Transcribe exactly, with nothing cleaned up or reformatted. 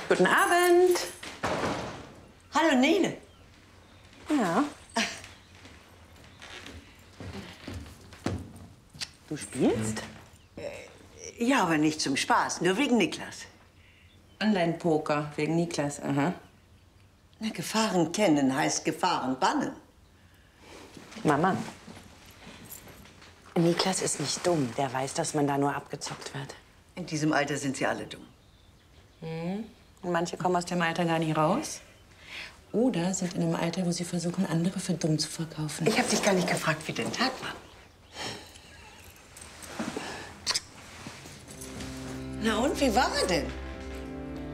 Guten Abend. Hallo, Nele. Ja. Du spielst? Ja, aber nicht zum Spaß, nur wegen Niklas. Online-Poker wegen Niklas, aha. Na, Gefahren kennen heißt Gefahren bannen. Mama, Niklas ist nicht dumm. Der weiß, dass man da nur abgezockt wird. In diesem Alter sind sie alle dumm. Mhm. Und manche kommen aus dem Alter gar nicht raus. Oder sind in einem Alter, wo sie versuchen, andere für dumm zu verkaufen. Ich habe dich gar nicht gefragt, wie dein Tag war. Na und, wie war er denn?